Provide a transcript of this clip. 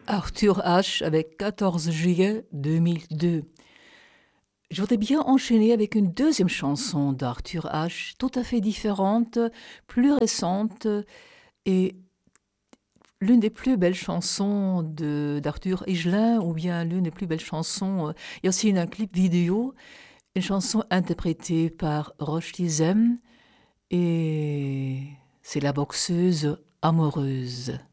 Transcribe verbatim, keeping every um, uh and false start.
Arthur H. avec quatorze juillet deux mille deux. Je voudrais bien enchaîner avec une deuxième chanson d'Arthur H, tout à fait différente, plus récente et l'une des plus belles chansons de, d'Arthur Higelin, ou bien l'une des plus belles chansons. euh, Il y a aussi un clip vidéo, une chanson interprétée par Roche Dizem, et c'est la boxeuse amoureuse.